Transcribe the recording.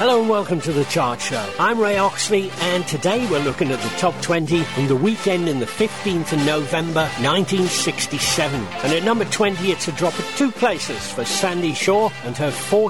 Hello and welcome to The Chart Show. I'm Ray Oxley, and today we're looking at the top 20 from the weekend in the 15th of November 1967. And at number 20, it's a drop of 2 places for Sandy Shaw and her 40